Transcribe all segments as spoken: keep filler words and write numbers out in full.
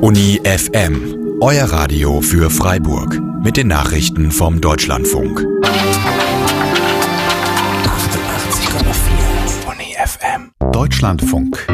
Uni F M, euer Radio für Freiburg. Mit den Nachrichten vom Deutschlandfunk. achtundachtzig Komma vier Uni F M. Deutschlandfunk.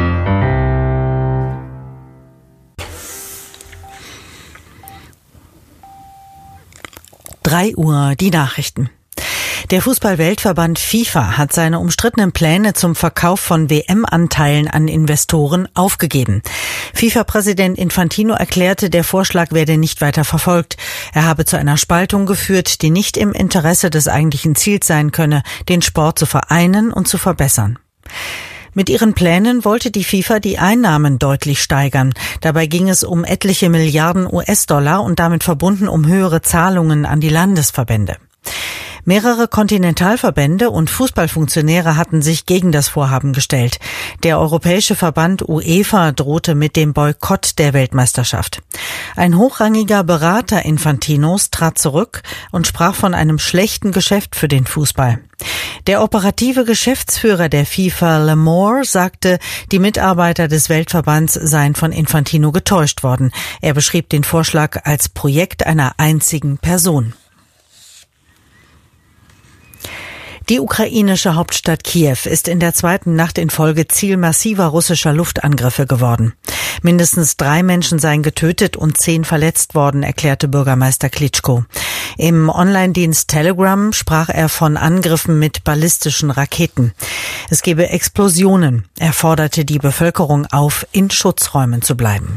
drei Uhr, die Nachrichten. Der Fußball-Weltverband FIFA hat seine umstrittenen Pläne zum Verkauf von W M-Anteilen an Investoren aufgegeben. FIFA-Präsident Infantino erklärte, der Vorschlag werde nicht weiter verfolgt. Er habe zu einer Spaltung geführt, die nicht im Interesse des eigentlichen Ziels sein könne, den Sport zu vereinen und zu verbessern. Mit ihren Plänen wollte die FIFA die Einnahmen deutlich steigern. Dabei ging es um etliche Milliarden U S-Dollar und damit verbunden um höhere Zahlungen an die Landesverbände. Mehrere Kontinentalverbände und Fußballfunktionäre hatten sich gegen das Vorhaben gestellt. Der europäische Verband UEFA drohte mit dem Boykott der Weltmeisterschaft. Ein hochrangiger Berater Infantinos trat zurück und sprach von einem schlechten Geschäft für den Fußball. Der operative Geschäftsführer der FIFA, Lamore, sagte, die Mitarbeiter des Weltverbands seien von Infantino getäuscht worden. Er beschrieb den Vorschlag als Projekt einer einzigen Person. Die ukrainische Hauptstadt Kiew ist in der zweiten Nacht in Folge Ziel massiver russischer Luftangriffe geworden. Mindestens drei Menschen seien getötet und zehn verletzt worden, erklärte Bürgermeister Klitschko. Im Online-Dienst Telegram sprach er von Angriffen mit ballistischen Raketen. Es gebe Explosionen. Er forderte die Bevölkerung auf, in Schutzräumen zu bleiben.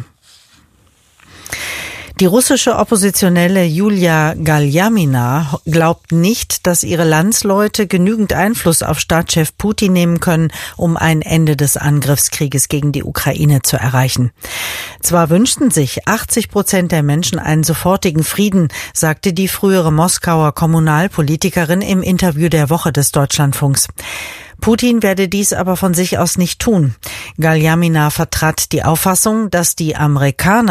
Die russische Oppositionelle Julia Galyamina glaubt nicht, dass ihre Landsleute genügend Einfluss auf Staatschef Putin nehmen können, um ein Ende des Angriffskrieges gegen die Ukraine zu erreichen. Zwar wünschten sich achtzig Prozent der Menschen einen sofortigen Frieden, sagte die frühere Moskauer Kommunalpolitikerin im Interview der Woche des Deutschlandfunks. Putin werde dies aber von sich aus nicht tun. Galyamina vertrat die Auffassung, dass die Amerikaner